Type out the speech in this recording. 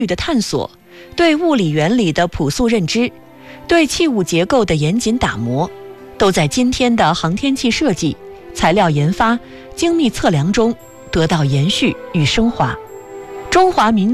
的探索，对物理原理的朴素认知，对器物结构的严谨打磨，都在今天的航天器设计、材料研发、精密测量中得到延续与升华。中华民